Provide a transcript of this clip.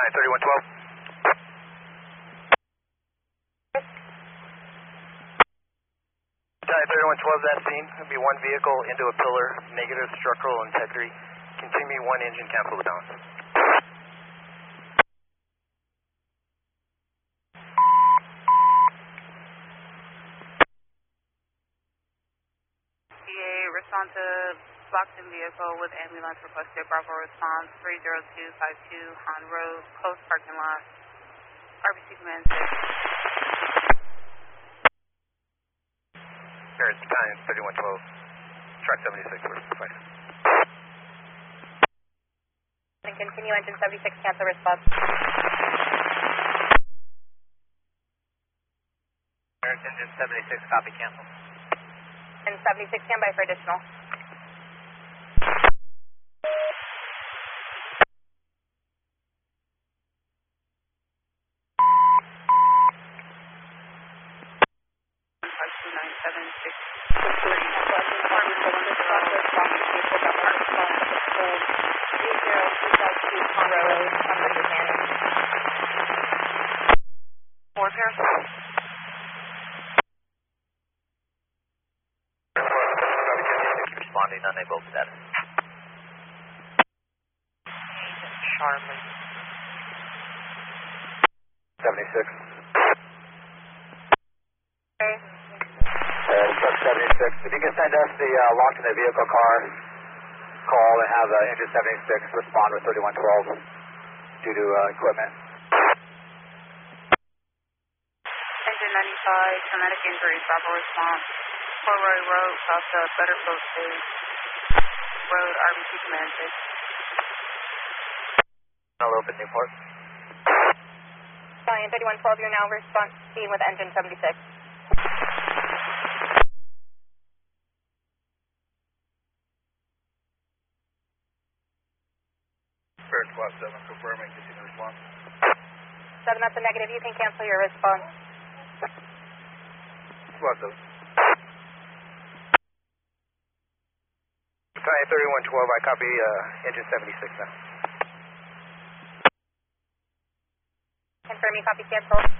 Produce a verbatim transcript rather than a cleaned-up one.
Battalion thirty-one twelve. Battalion thirty-one twelve, that scene. It'll be one vehicle into a pillar, negative structural integrity. Continue one engine, cancel the balance. D A, respond to Blockton vehicle with ambulance requested. Bravo response three zero two five two Han Road, close parking lot. R B C command six. Paris Battalion thirty-one twelve. Track seventy-six, reflex. And continue engine seventy-six, cancel response. Paris engine seventy-six, copy, cancel. And seventy-six, stand by for additional. two nine seven six. Four Paris. Keep responding, unable status. Charlotte. seventy-six. Okay. Uh, truck seventy-six. If you can send us the uh, locked in the vehicle car call and have uh, engine seventy-six respond with thirty-one twelve due to uh, equipment. Engine ninety-five, traumatic injury, Bravo response. Corroy Road, south of Butterfield Stage Road, R B C command six. I'll open Newport. Battalion thirty-one twelve, you're now response team with engine seventy-six. Paris Squad seven, confirming, continue response. seven, that's a negative. You can cancel your response. Squad seven. Battalion thirty-one twelve, I copy uh, engine seventy-six now. Confirm you copy cancel.